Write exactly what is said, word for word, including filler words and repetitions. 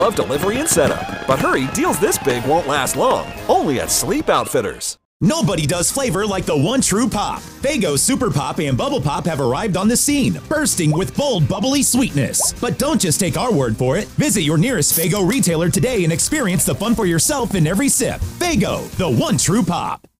Of delivery and setup. But hurry, deals this big won't last long. Only at Sleep Outfitters. Nobody does flavor like the one true pop. Faygo Super Pop and Bubble Pop have arrived on the scene, bursting with bold, bubbly sweetness. But don't just take our word for it. Visit your nearest Faygo retailer today and experience the fun for yourself in every sip. Faygo, the one true pop.